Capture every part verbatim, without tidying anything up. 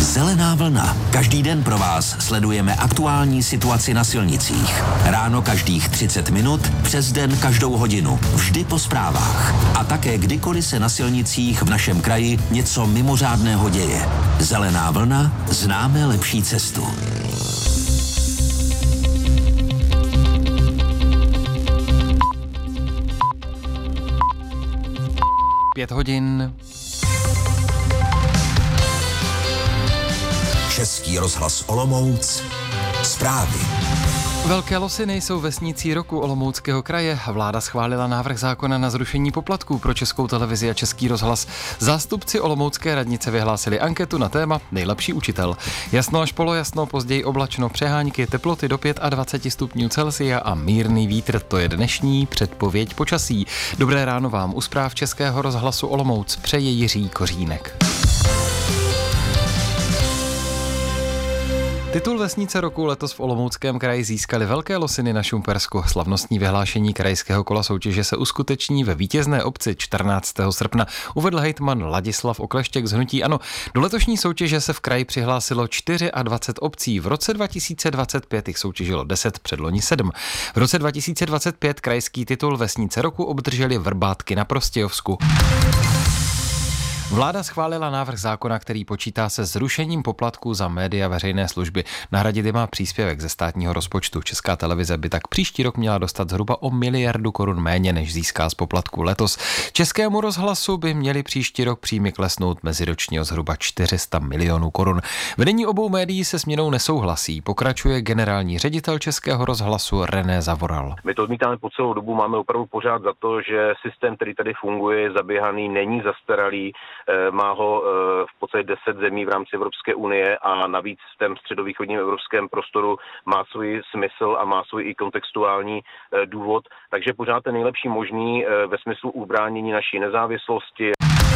Zelená vlna. Každý den pro vás sledujeme aktuální situaci na silnicích. Ráno každých třicet minut, přes den každou hodinu. Vždy po zprávách. A také kdykoliv se na silnicích v našem kraji něco mimořádného děje. Zelená vlna. Známe lepší cestu. Pět hodin. Český rozhlas Olomouc. Zprávy. Velké losy nejsou vesnicí roku Olomouckého kraje. Vláda schválila návrh zákona na zrušení poplatků pro Českou televizi a Český rozhlas. Zástupci Olomoucké radnice vyhlásili anketu na téma Nejlepší učitel. Jasno až polojasno, později oblačno, přehánky, teploty do dvacet pět stupňů Celsia a mírný vítr. To je dnešní předpověď počasí. Dobré ráno vám u zpráv Českého rozhlasu Olomouc přeje Jiří Kořínek. Titul vesnice roku letos v Olomouckém kraji získaly Velké Losiny na Šumpersku. Slavnostní vyhlášení krajského kola soutěže se uskuteční ve vítězné obci čtrnáctého srpna, uvedl hejtman Ladislav Okleštěk z hnutí ANO. Do letošní soutěže se v kraji přihlásilo dvacet čtyři obcí. V roce dva tisíce dvacet pět jich soutěžilo deset, předloni sedm. V roce dva tisíce dvacet pět krajský titul vesnice roku obdrželi Vrbátky na Prostějovsku. Vláda schválila návrh zákona, který počítá se zrušením poplatků za média veřejné služby. Nahradit je má příspěvek ze státního rozpočtu. Česká televize by tak příští rok měla dostat zhruba o miliardu korun méně, než získá z poplatků letos. Českému rozhlasu by měli příští rok příjmy klesnout meziročně o zhruba čtyři sta milionů korun. Vedení obou médií se směnou nesouhlasí. Pokračuje generální ředitel Českého rozhlasu René Zavoral. My to odmítáme po celou dobu, máme opravdu pořád za to, že systém, který tady funguje, je zaběhaný, není zastaralý. Má ho v podstatě deset zemí v rámci Evropské unie a navíc v tom středovýchodním evropském prostoru má svůj smysl a má svůj i kontextuální důvod. Takže pořád ten nejlepší možný ve smyslu ubránění naší nezávislosti.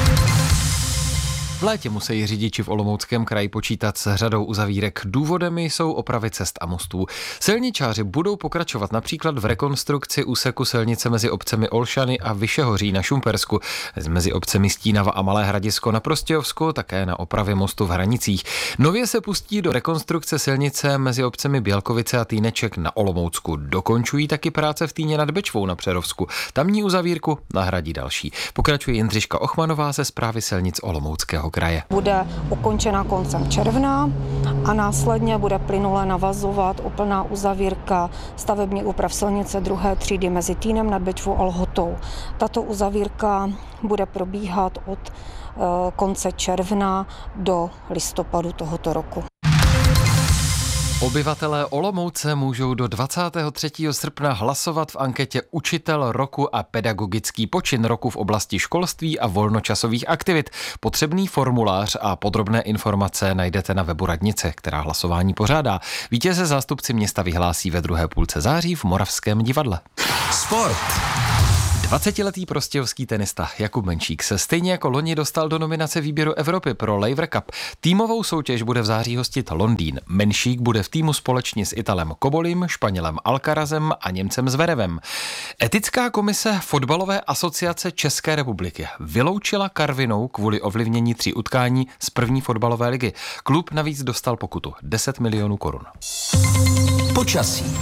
V létě musí řidiči v Olomouckém kraji počítat s řadou uzavírek. Důvodem jsou opravy cest a mostů. Silničáři budou pokračovat například v rekonstrukci úseku silnice mezi obcemi Olšany a Vyšehoří na Šumpersku, mezi obcemi Stínava a Malé Hradisko na Prostějovsku, také na opravě mostu v Hranicích. Nově se pustí do rekonstrukce silnice mezi obcemi Bělkovice a Týneček na Olomoucku. Dokončují taky práce v Týně nad Bečvou na Přerovsku. Tamní uzavírku nahradí další. Pokračuje Jindřiška Ochmanová ze Správy silnic Olomouckého kraje. Bude ukončena koncem června a následně bude plynule navazovat úplná uzavírka stavební úprav silnice druhé třídy mezi Týnem nad Bečvou a Lhotou. Tato uzavírka bude probíhat od konce června do listopadu tohoto roku. Obyvatelé Olomouce můžou do dvacátého třetího srpna hlasovat v anketě Učitel roku a pedagogický počin roku v oblasti školství a volnočasových aktivit. Potřebný formulář a podrobné informace najdete na webu radnice, která hlasování pořádá. Vítěze zástupci města vyhlásí ve druhé půlce září v Moravském divadle. Sport. dvacetiletý prostějovský tenista Jakub Menšík se stejně jako loni dostal do nominace výběru Evropy pro Laver Cup. Týmovou soutěž bude v září hostit Londýn. Menšík bude v týmu společně s Italem Kobolim, Španělem Alcarazem a Němcem Zverevem. Etická komise Fotbalové asociace České republiky vyloučila Karvinou kvůli ovlivnění tří utkání z první fotbalové ligy. Klub navíc dostal pokutu deset milionů korun. Počasí.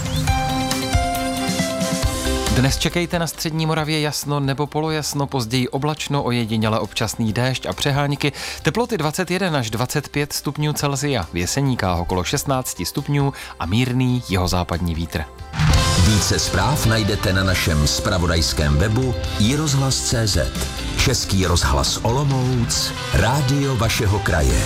Dnes čekejte na střední Moravě jasno nebo polojasno, později oblačno, ojediněle občasný déšť a přehánky. Teploty dvacet jedna až dvacet pět stupňů Celsia, v Jeseníkách okolo šestnáct stupňů a mírný jihozápadní vítr. Více zpráv najdete na našem zpravodajském webu i rozhlas tečka cé zet. Český rozhlas Olomouc, rádio vašeho kraje.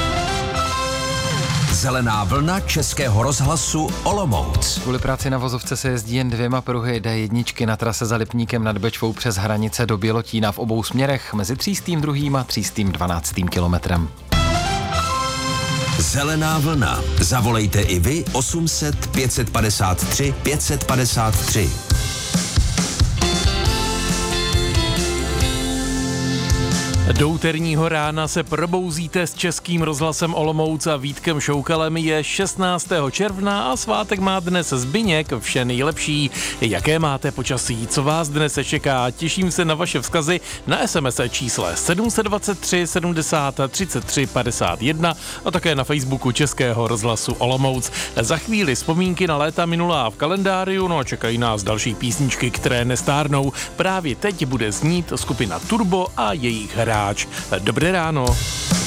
Zelená vlna Českého rozhlasu Olomouc. Kvůli práci na vozovce se jezdí jen dvěma pruhy dé jedna na trase za Lipníkem nad Bečvou přes Hranice do Bělotína v obou směrech mezi Třístým druhým a Třístým dvanáctým kilometrem. Zelená vlna. Zavolejte i vy osm set pět padesát tři pět padesát tři. Do úterního rána se probouzíte s Českým rozhlasem Olomouc a Vítkem Šoukalem. Je šestnáctého června a svátek má dnes Zbyněk. Vše nejlepší. Jaké máte počasí? Co vás dnes čeká? Těším se na vaše vzkazy na es em es čísle sedm set dvacet tři sedmdesát třicet tři padesát jedna a také na Facebooku Českého rozhlasu Olomouc. Za chvíli vzpomínky na léta minulá v kalendáriu, no a čekají nás další písničky, které nestárnou. Právě teď bude znít skupina Turbo a jejich Hráč. Dobré ráno.